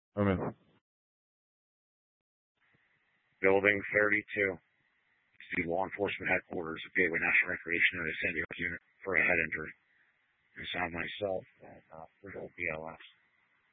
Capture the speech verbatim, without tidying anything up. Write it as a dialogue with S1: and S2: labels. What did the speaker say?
S1: Amen.
S2: Building thirty-two. The law enforcement headquarters of Gateway National Recreation and a San Diego unit for a head injury. I sound myself at uh, three O B L S.